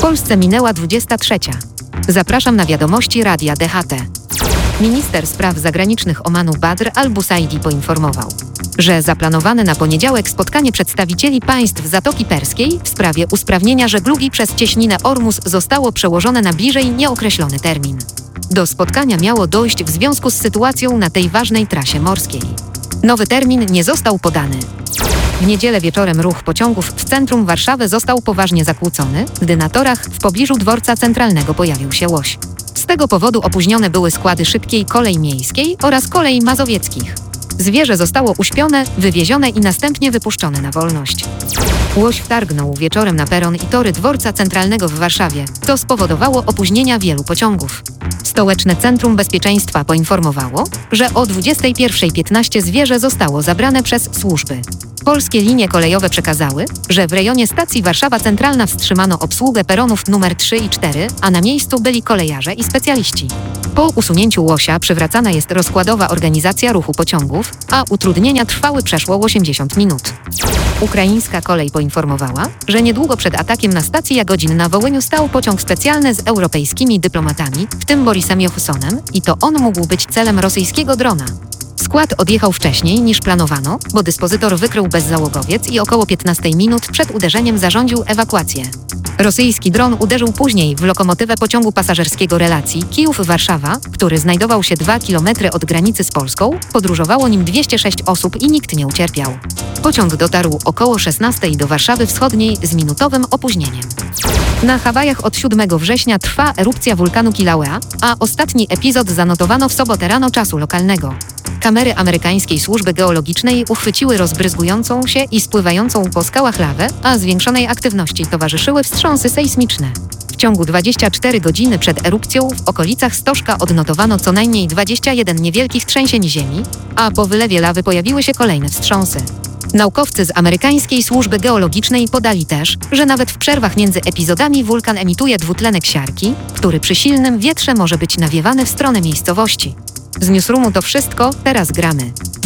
Polsce minęła 23. Zapraszam na wiadomości Radia DHT. Minister spraw zagranicznych Omanu Badr al-Busaidi poinformował, że zaplanowane na poniedziałek spotkanie przedstawicieli państw Zatoki Perskiej w sprawie usprawnienia żeglugi przez cieśninę Ormus zostało przełożone na bliżej nieokreślony termin. Do spotkania miało dojść w związku z sytuacją na tej ważnej trasie morskiej. Nowy termin nie został podany. W niedzielę wieczorem ruch pociągów w centrum Warszawy został poważnie zakłócony, gdy na torach w pobliżu dworca centralnego pojawił się łoś. Z tego powodu opóźnione były składy szybkiej kolei miejskiej oraz kolei mazowieckich. Zwierzę zostało uśpione, wywiezione i następnie wypuszczone na wolność. Łoś wtargnął wieczorem na peron i tory dworca centralnego w Warszawie, co spowodowało opóźnienia wielu pociągów. Stołeczne Centrum Bezpieczeństwa poinformowało, że o 21:15 zwierzę zostało zabrane przez służby. Polskie linie kolejowe przekazały, że w rejonie stacji Warszawa Centralna wstrzymano obsługę peronów numer 3 i 4, a na miejscu byli kolejarze i specjaliści. Po usunięciu łosia przywracana jest rozkładowa organizacja ruchu pociągów, a utrudnienia trwały przeszło 80 minut. Ukraińska kolej poinformowała, że niedługo przed atakiem na stację Jagodzin na Wołyniu stał pociąg specjalny z europejskimi dyplomatami, w tym Borisem Johnsonem, i to on mógł być celem rosyjskiego drona. Skład odjechał wcześniej niż planowano, bo dyspozytor wykrył bezzałogowiec i około 15 minut przed uderzeniem zarządził ewakuację. Rosyjski dron uderzył później w lokomotywę pociągu pasażerskiego relacji Kijów-Warszawa, który znajdował się 2 km od granicy z Polską. Podróżowało nim 206 osób i nikt nie ucierpiał. Pociąg dotarł około 16 do Warszawy Wschodniej z minutowym opóźnieniem. Na Hawajach od 7 września trwa erupcja wulkanu Kilauea, a ostatni epizod zanotowano w sobotę rano czasu lokalnego. Kamery amerykańskiej służby geologicznej uchwyciły rozbryzgującą się i spływającą po skałach lawę, a zwiększonej aktywności towarzyszyły wstrząsy sejsmiczne. W ciągu 24 godziny przed erupcją w okolicach Stożka odnotowano co najmniej 21 niewielkich trzęsień ziemi, a po wylewie lawy pojawiły się kolejne wstrząsy. Naukowcy z amerykańskiej służby geologicznej podali też, że nawet w przerwach między epizodami wulkan emituje dwutlenek siarki, który przy silnym wietrze może być nawiewany w stronę miejscowości. Z Newsroomu to wszystko, teraz gramy.